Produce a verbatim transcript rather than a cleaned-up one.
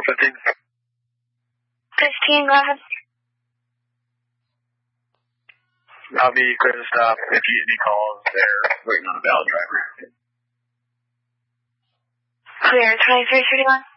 fifteen. fifteen, go ahead. I'll be clear to stop if you get any calls. They're waiting on a valid driver. Clear, twenty-three thirty-one.